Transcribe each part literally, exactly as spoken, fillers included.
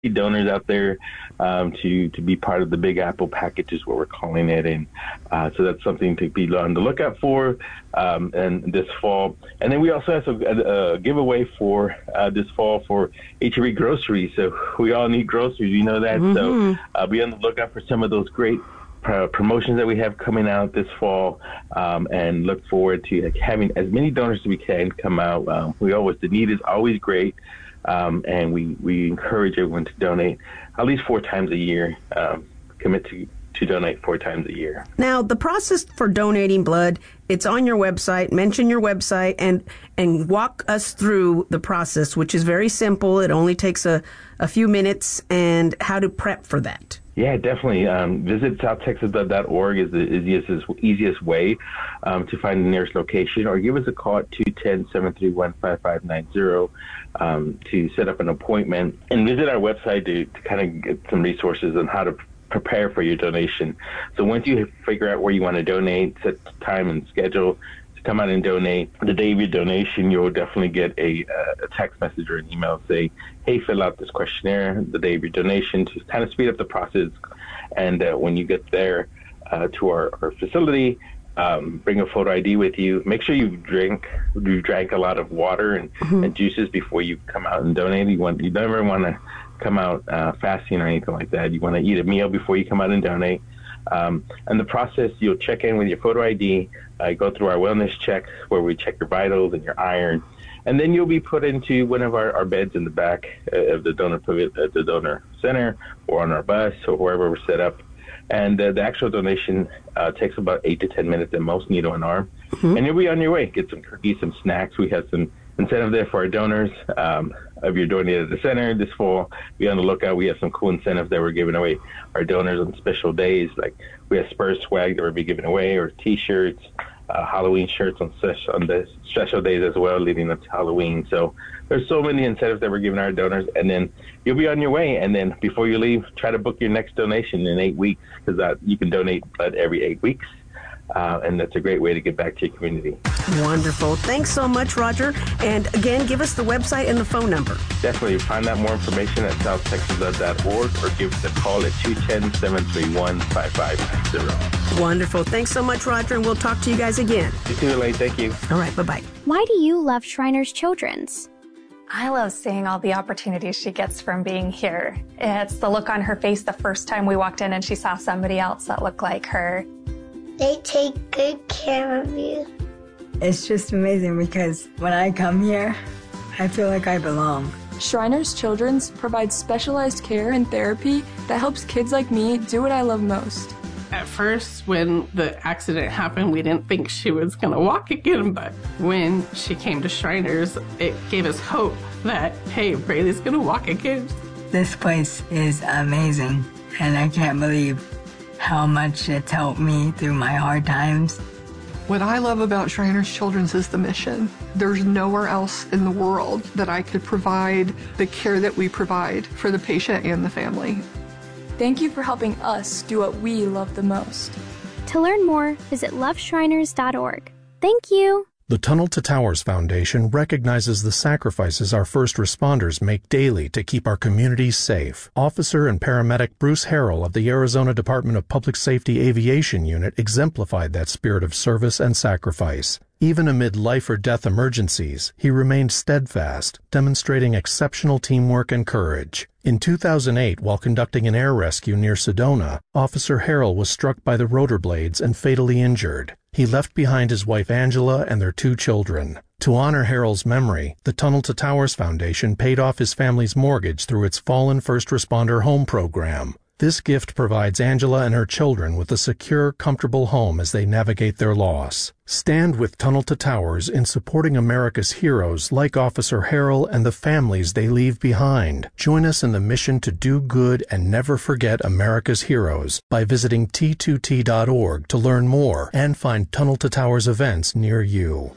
donors out there um, to to be part of the Big Apple package is what we're calling it, and uh, so that's something to be on the lookout for um, and this fall. And then we also have a, a giveaway for uh, this fall for H E B groceries. So we all need groceries, you know that. Mm-hmm. So uh, be on the lookout for some of those great Uh, promotions that we have coming out this fall, um, and look forward to like, having as many donors as we can come out. Um, we always the need is always great, um, and we, we encourage everyone to donate at least four times a year. Um, commit to to donate four times a year. Now, the process for donating blood, it's on your website. Mention your website and and walk us through the process, which is very simple. It only takes a, a few minutes, and how to prep for that. Yeah, definitely. Um, visit south texas blood dot org is the easiest, easiest way um, to find the nearest location, or give us a call at two one zero, seven three one, five five nine zero um, to set up an appointment, and visit our website to, to kind of get some resources on how to prepare for your donation. So once you figure out where you want to donate, set time and schedule to come out and donate. The day of your donation, you'll definitely get a, a text message or an email say, hey, fill out this questionnaire the day of your donation, to kind of speed up the process. And uh, when you get there uh, to our, our facility, um, bring a photo I D with you. Make sure you drink, you drank a lot of water and, mm-hmm. and juices before you come out and donate. You want, you never want to come out uh, fasting or anything like that. You want to eat a meal before you come out and donate. Um, and the process, you'll check in with your photo I D, uh, go through our wellness checks where we check your vitals and your iron, and then you'll be put into one of our, our beds in the back uh, of the donor uh, the donor center, or on our bus, or wherever we're set up. And uh, the actual donation uh, takes about eight to ten minutes at most, needle and arm. Mm-hmm. And you'll be on your way. Get some cookies, some snacks. We have some incentive there for our donors. Um, if you're donating at the center this fall, be on the lookout. We have some cool incentives that we're giving away our donors on special days. Like we have Spurs swag that we'll be giving away, or T-shirts, uh, Halloween shirts on, on the special days as well, leading up to Halloween. So there's so many incentives that we're giving our donors. And then you'll be on your way. And then before you leave, try to book your next donation in eight weeks, because uh, you can donate blood every eight weeks. Uh, and that's a great way to get back to your community. Wonderful. Thanks so much, Roger. And again, give us the website and the phone number. Definitely. Find out more information at south texas blood dot org, or give us a call at two one zero, seven three one, five five nine zero. Wonderful. Thanks so much, Roger, and we'll talk to you guys again. You too, Elaine. Thank you. All right. Bye-bye. Why do you love Shriners Children's? I love seeing all the opportunities she gets from being here. It's the look on her face the first time we walked in and she saw somebody else that looked like her. They take good care of you. It's just amazing, because when I come here, I feel like I belong. Shriners Children's provides specialized care and therapy that helps kids like me do what I love most. At first, when the accident happened, we didn't think she was going to walk again, but when she came to Shriners, it gave us hope that, hey, Braylee's going to walk again. This place is amazing, and I can't believe how much it's helped me through my hard times. What I love about Shriners Children's is the mission. There's nowhere else in the world that I could provide the care that we provide for the patient and the family. Thank you for helping us do what we love the most. To learn more, visit love shriners dot org. Thank you. The Tunnel to Towers Foundation recognizes the sacrifices our first responders make daily to keep our communities safe. Officer and paramedic Bruce Harrell of the Arizona Department of Public Safety Aviation Unit exemplified that spirit of service and sacrifice. Even amid life or death emergencies, he remained steadfast, demonstrating exceptional teamwork and courage. In two thousand eight, while conducting an air rescue near Sedona, Officer Harrell was struck by the rotor blades and fatally injured. He left behind his wife Angela and their two children. To honor Harrell's memory, the Tunnel to Towers Foundation paid off his family's mortgage through its Fallen First Responder Home Program. This gift provides Angela and her children with a secure, comfortable home as they navigate their loss. Stand with Tunnel to Towers in supporting America's heroes like Officer Harrell and the families they leave behind. Join us in the mission to do good and never forget America's heroes by visiting T two T dot org to learn more and find Tunnel to Towers events near you.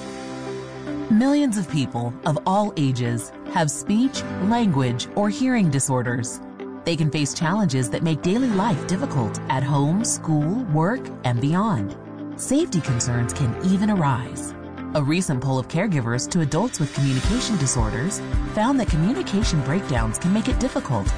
Millions of people of all ages have speech, language, or hearing disorders. They can face challenges that make daily life difficult at home, school, work, and beyond. Safety concerns can even arise. A recent poll of caregivers to adults with communication disorders found that communication breakdowns can make it difficult